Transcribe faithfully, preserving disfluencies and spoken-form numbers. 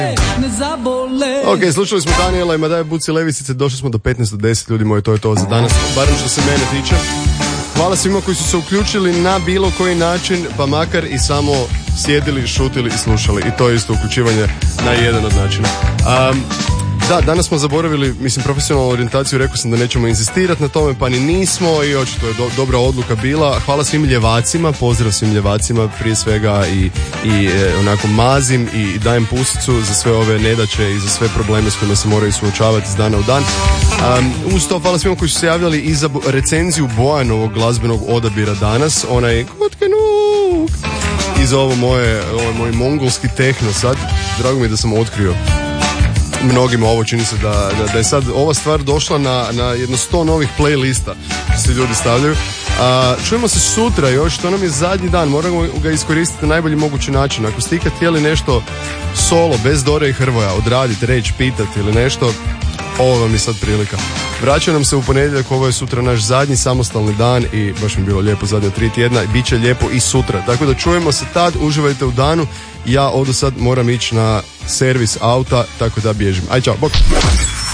Ok, slušali smo Daniela i Madaja Buci Levisice, došli smo do petnaest do deset, ljudi moji, to je to za danas, barem što se mene tiče. Hvala svima koji su se uključili na bilo koji način, pa makar i samo sjedili, šutili i slušali. I to je isto uključivanje na jedan od načina. Um, da, danas smo zaboravili, mislim, profesionalnu orijentaciju, rekao sam da nećemo insistirati na tome, pa ni nismo i očito je do, dobra odluka bila. Hvala svim ljevacima, pozdrav svim ljevacima prije svega i, i e, onako mazim i dajem pusicu za sve ove nedaće i za sve probleme s kojima se moraju suočavati iz dana u dan. Um, uz to hvala svima koji su se javljali i za recenziju Bojanovog glazbenog odabira danas, onaj Kotkenuk i za ovo moje, ovo moj mongolski tehno sad. Drago mi je da sam otkrio mnogima ovo, čini se da, da, da je sad ova stvar došla na, na jedno sto novih playlista što se ljudi stavljaju. A, čujemo se sutra još, to nam je zadnji dan, moramo ga iskoristiti na najbolji mogući način. Ako ste ikad htjeli nešto solo, bez Dore i Hrvoja, odraditi, reći, pitati ili nešto, ovo vam je sad prilika. Vraća nam se u ponedjeljak, ovo je sutra naš zadnji samostalni dan i baš mi je bilo lijepo zadnja tri tjedna i bit će lijepo i sutra. Tako da čujemo se tad, uživajte u danu. Ja ovdje sad moram ići na servis auta, tako da bježim. Aj, čao, bok!